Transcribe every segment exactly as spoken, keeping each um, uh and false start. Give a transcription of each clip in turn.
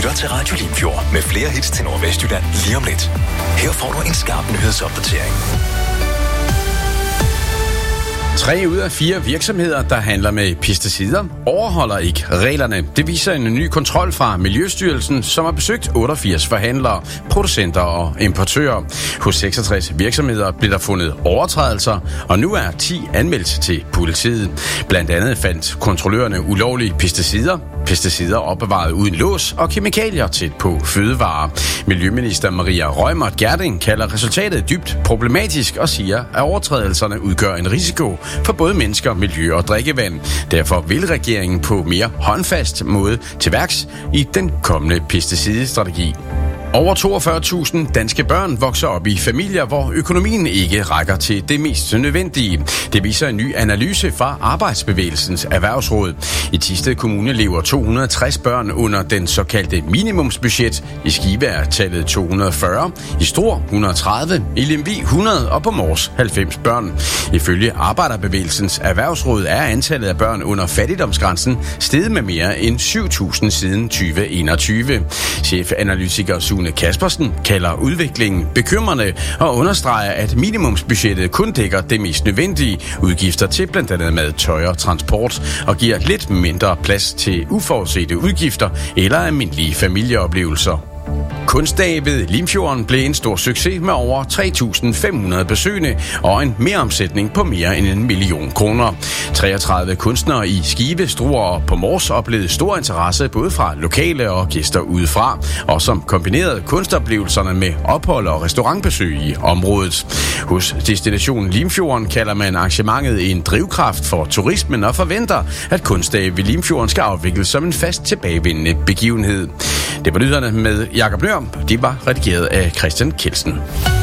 lytter til Radio Limfjord med flere hits til Nordvestjylland lige om lidt. Her får du en skarp nyhedsopdatering. Tre ud af fire virksomheder, der handler med pesticider, overholder ikke reglerne. Det viser en ny kontrol fra Miljøstyrelsen, som har besøgt otteogfirs forhandlere, producenter og importører. Hos seksogtres virksomheder blev der fundet overtrædelser, og nu er ti anmeldt til politiet. Blandt andet fandt kontrollørerne ulovlige pesticider, pesticider opbevaret uden lås og kemikalier tæt på fødevarer. Miljøminister Maria Reumert Gjerding kalder resultatet dybt problematisk og siger, at overtrædelserne udgør en risiko for både mennesker, miljø og drikkevand. Derfor vil regeringen på mere håndfast måde til værks i den kommende pesticidstrategi. Over toogfyrre tusind danske børn vokser op i familier, hvor økonomien ikke rækker til det mest nødvendige. Det viser en ny analyse fra Arbejdsbevægelsens Erhvervsråd. I Thisted Kommune lever to hundrede og tres børn under den såkaldte minimumsbudget. I Skive er tallet to hundrede og fyrre, i Struer et hundrede og tredive, i Lemvig hundrede og på Mors halvfems børn. Ifølge Arbejderbevægelsens Erhvervsråd er antallet af børn under fattigdomsgrænsen steget med mere end syv tusind siden tyve enogtyve. Chefanalytiker Sune Kaspersen kalder udviklingen bekymrende og understreger, at minimumsbudgettet kun dækker det mest nødvendige udgifter til blandt andet mad, tøj og transport og giver lidt mindre plads til uforudsete udgifter eller almindelige familieoplevelser. Kunstdag ved Limfjorden blev en stor succes med over tre tusind fem hundrede besøgende og en meromsætning på mere end en million kroner. treogtredive kunstnere i Skive, Struer og på Mors oplevede stor interesse både fra lokale og gæster udefra, og som kombinerede kunstoplevelserne med ophold og restaurantbesøg i området. Hos destinationen Limfjorden kalder man arrangementet en drivkraft for turismen og forventer, at Kunstdag ved Limfjorden skal afvikles som en fast tilbagevendende begivenhed. Det var nyhederne med Jakob Nør. De var redigeret af Christian Kelsen.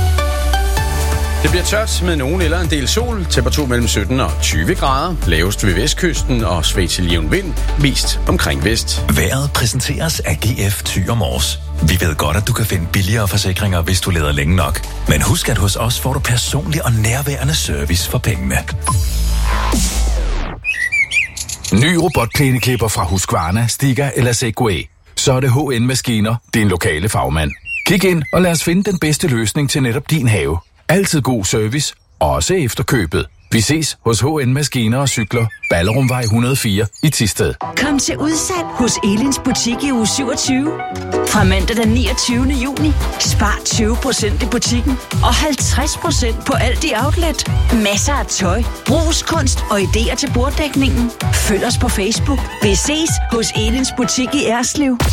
Det bliver tørt med nogen eller en del sol. Temperatur mellem sytten og tyve grader. Lavest ved vestkysten og svag til jævn vind. Mest omkring vest. Vejret præsenteres af G F Thy og Mors. Vi ved godt, at du kan finde billigere forsikringer, hvis du leder længe nok. Men husk, at hos os får du personlig og nærværende service for pengene. Ny robotplæneklipper fra Husqvarna, Stiga eller Segway. Så er det H N Maskiner, din lokale fagmand. Kig ind og lad os finde den bedste løsning til netop din have. Altid god service, også efter købet. Vi ses hos H N Maskiner og Cykler, Ballerumvej et hundrede og fire i Thisted. Kom til udsalg hos Elins butik i uge syvogtyve. Fra mandag den niogtyvende juni. Spar tyve procent i butikken og halvtreds procent på alt i outlet. Masser af tøj, brugskunst og idéer til borddækningen. Følg os på Facebook. Vi ses hos Elins butik i Erslev.